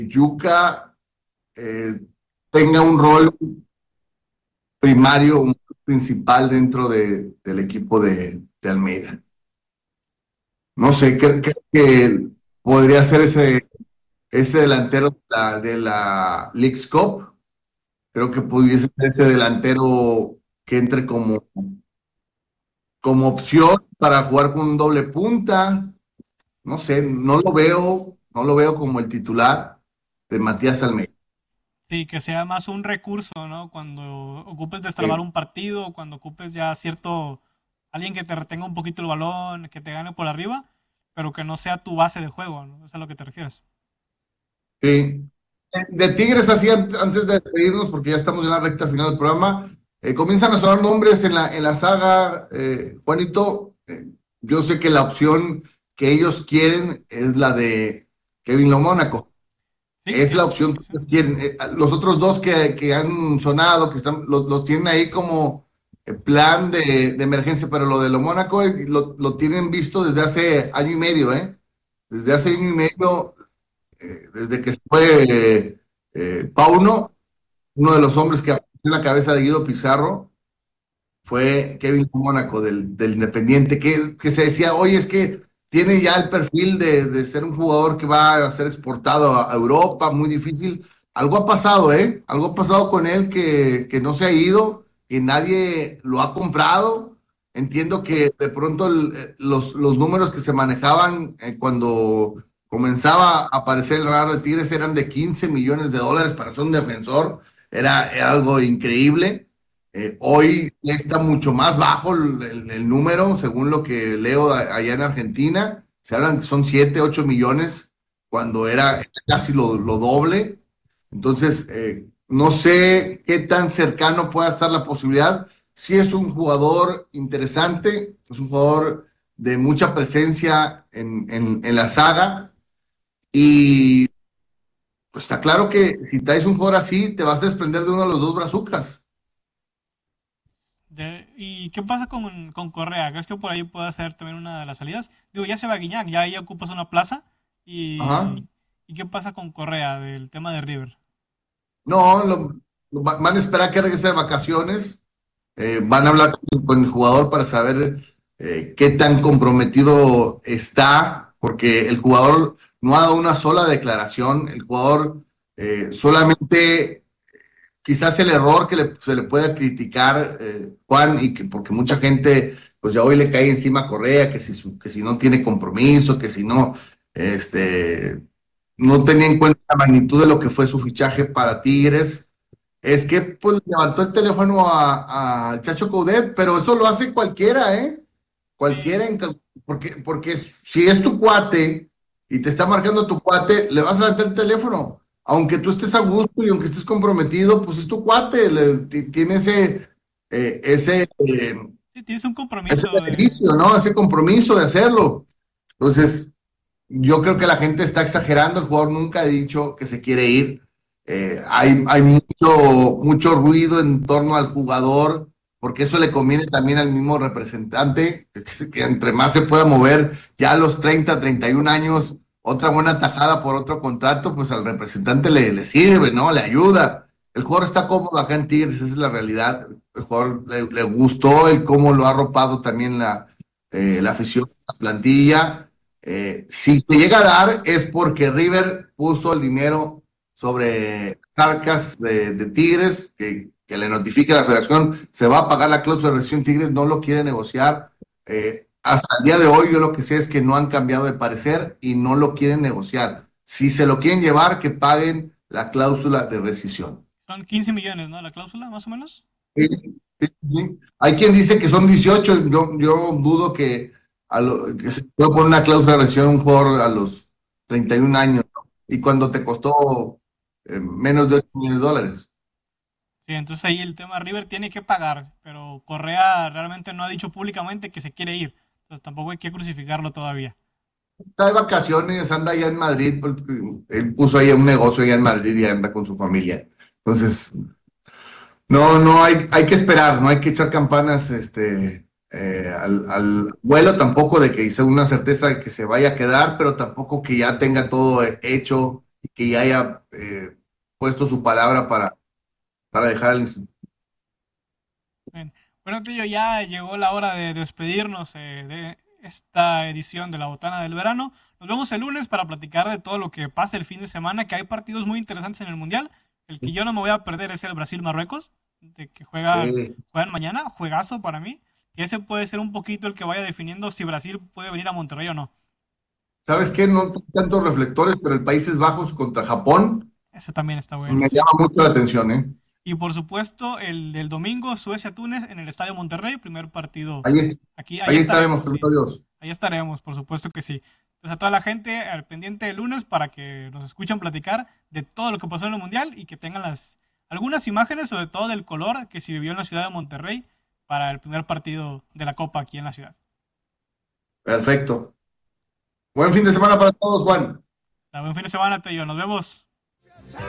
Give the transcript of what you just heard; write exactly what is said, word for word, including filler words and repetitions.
Yuca eh, tenga un rol primario, un rol principal dentro de, del equipo de, de Almeida. No sé, creo, creo que podría ser ese, ese delantero de la, de la Leagues Cup. Creo que pudiese ser ese delantero que entre como, como opción para jugar con un doble punta. No sé, no lo veo, no lo veo como el titular de Matías Almeida. Sí, que sea más un recurso, ¿no? Cuando ocupes destrabar Eh, un partido, cuando ocupes ya cierto, alguien que te retenga un poquito el balón, que te gane por arriba, pero que no sea tu base de juego, ¿no? Es a lo que te refieres. sí. De Tigres, así an- antes de despedirnos, porque ya estamos en la recta final del programa, eh, comienzan a sonar nombres en la, en la saga, eh, Juanito. Eh, yo sé que la opción que ellos quieren es la de Kevin Lo Mónaco. Sí, Es sí, la es, opción que sí. ellos quieren. Eh, los otros dos que, que han sonado, que están, los, los tienen ahí como eh, plan de, de emergencia, pero lo de Lo Mónaco eh, lo, lo tienen visto desde hace año y medio, ¿eh? Desde hace año y medio, eh, desde que se fue eh, eh, Pauno, uno de los hombres que apareció en la cabeza de Guido Pizarro fue Kevin Mónaco del, del Independiente, que, que se decía, oye, es que tiene ya el perfil de, de ser un jugador que va a ser exportado a, a Europa, muy difícil. Algo ha pasado, ¿eh? Algo ha pasado con él que, que no se ha ido, que nadie lo ha comprado. Entiendo que de pronto el- eh, los, los números que se manejaban eh, cuando comenzaba a aparecer el radar de Tigres eran de quince millones de dólares para ser un defensor. Era, era algo increíble. Eh, hoy ya está mucho más bajo el, el- el número, según lo que leo a- allá en Argentina. Se hablan que son siete ocho millones, cuando era casi lo, lo doble. Entonces, eh, no sé qué tan cercano pueda estar la posibilidad. Sí es un jugador interesante, es un jugador de mucha presencia en, en, en la saga. Y pues está claro que si traes un jugador así, te vas a desprender de uno de los dos brazucas. De- ¿y qué pasa con, con Correa? ¿Crees que por ahí puede ser también una de las salidas? Digo, ya se va Guiñac, ya ahí ocupas una plaza. Ajá. ¿Y, ¿y qué pasa con Correa del tema de River? No, lo- lo va- van a esperar que regrese de vacaciones, eh, van a hablar con, con el jugador para saber eh, qué tan comprometido está, porque el jugador no ha dado una sola declaración, el jugador eh, solamente, quizás el error que le- se le pueda criticar, eh, Juan, y que porque mucha gente, pues ya hoy le cae encima a Correa, que si, su- que si no tiene compromiso, que si no, este, no tenía en cuenta la magnitud de lo que fue su fichaje para Tigres. Es que pues levantó el teléfono a- al Chacho Coudet, pero eso lo hace cualquiera, ¿eh? Sí, Cualquiera, en ca- porque, porque si es tu cuate y te está marcando tu cuate, le vas a levantar el teléfono. Aunque tú estés a gusto y aunque estés comprometido, pues es tu cuate, le- ti- tiene ese, eh, ese, eh, sí, tienes un ese compromiso de... beneficio, ¿no? Ese compromiso de hacerlo. Entonces, yo creo que la gente está exagerando, el jugador nunca ha dicho que se quiere ir. Eh, hay hay mucho, mucho ruido en torno al jugador, porque eso le conviene también al mismo representante, que, que entre más se pueda mover, ya a los treinta treinta y un años, otra buena tajada por otro contrato, pues al representante le, le sirve, ¿no? Le ayuda. El jugador está cómodo acá en Tigres, esa es la realidad. El jugador le, le gustó el cómo lo ha arropado también la, eh, la afición, la plantilla. Eh, si te llega a dar es porque River puso el dinero sobre carcas de, de Tigres, que, que, le notifique a la federación, se va a pagar la cláusula de rescisión. Tigres no lo quiere negociar. Eh, hasta el día de hoy yo lo que sé es que no han cambiado de parecer y no lo quieren negociar. Si se lo quieren llevar, que paguen la cláusula de rescisión. Son quince millones, ¿no? La cláusula, más o menos. Sí, sí, sí. Hay quien dice que son dieciocho. Yo, yo dudo que, a lo, que se pueda poner una cláusula de rescisión a un jugador a los treinta y un años, ¿no? Y cuando te costó eh, menos de ocho millones de dólares. Sí, entonces ahí el tema River tiene que pagar, pero Correa realmente no ha dicho públicamente que se quiere ir. Entonces tampoco hay que crucificarlo todavía. Está de vacaciones, anda allá en Madrid, porque él puso ahí un negocio allá en Madrid y anda con su familia. Entonces, no, no hay, hay que esperar, no hay que echar campanas este, eh, al, al vuelo tampoco de que hice una certeza de que se vaya a quedar, pero tampoco que ya tenga todo hecho y que ya haya eh, puesto su palabra para, para dejar el instituto. Bien. Bueno, Tillo, ya llegó la hora de despedirnos eh, de esta edición de la Botana del Verano. Nos vemos el lunes para platicar de todo lo que pasa el fin de semana, que hay partidos muy interesantes en el Mundial. El que yo no me voy a perder es el Brasil-Marruecos, de que juegan, Eh, juegan mañana, juegazo para mí. Y ese puede ser un poquito el que vaya definiendo si Brasil puede venir a Monterrey o no. ¿Sabes qué? No son tantos reflectores, pero el Países Bajos contra Japón Ese también está bueno, me sí. llama mucho la atención, ¿eh? Y por supuesto, el del domingo, Suecia-Túnez en el Estadio Monterrey, primer partido. Ahí, Aquí, ahí ahí estaremos, estaremos, sí. primero Dios. Ahí estaremos, por supuesto que sí. Entonces a toda la gente al pendiente del lunes para que nos escuchen platicar de todo lo que pasó en el Mundial y que tengan las algunas imágenes, sobre todo del color que se vivió en la ciudad de Monterrey para el primer partido de la Copa aquí en la ciudad. Perfecto. Buen fin de semana para todos, Juan. Buen fin de semana, Tello. Nos vemos.